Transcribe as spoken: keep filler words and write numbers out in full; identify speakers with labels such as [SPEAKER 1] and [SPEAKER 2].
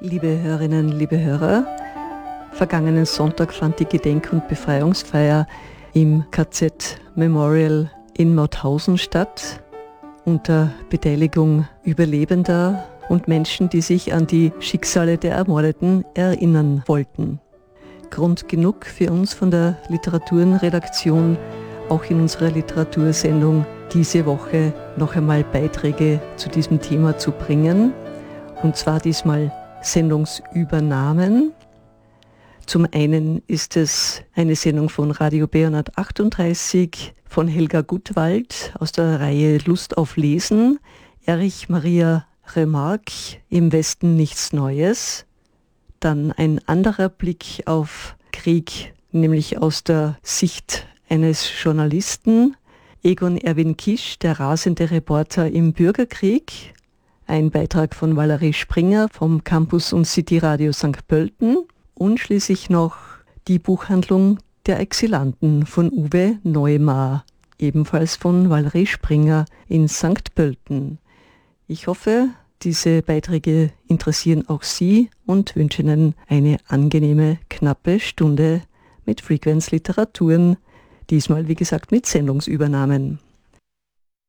[SPEAKER 1] Liebe Hörerinnen, liebe Hörer, vergangenen Sonntag fand die Gedenk- und Befreiungsfeier im K Z Memorial in Mauthausen statt, unter Beteiligung Überlebender und Menschen, die sich an die Schicksale der Ermordeten erinnern wollten. Grund genug für uns von der Literaturenredaktion, auch in unserer Literatursendung diese Woche noch einmal Beiträge zu diesem Thema zu bringen. Und zwar diesmal Sendungsübernahmen. Zum einen ist es eine Sendung von Radio B hundertachtunddreißig von Helga Gutwald aus der Reihe Lust auf Lesen, Erich Maria Remarque, Im Westen nichts Neues. Dann ein anderer Blick auf Krieg, nämlich aus der Sicht eines Journalisten, Egon Erwin Kisch, der rasende Reporter im Bürgerkrieg. Ein Beitrag von Valerie Springer vom Campus und City Radio Sankt Pölten und schließlich noch die Buchhandlung der Exilanten von Uwe Neumar, ebenfalls von Valerie Springer in Sankt Pölten. Ich hoffe, diese Beiträge interessieren auch Sie und wünsche Ihnen eine angenehme, knappe Stunde mit Frequenz Literaturen, diesmal wie gesagt mit Sendungsübernahmen.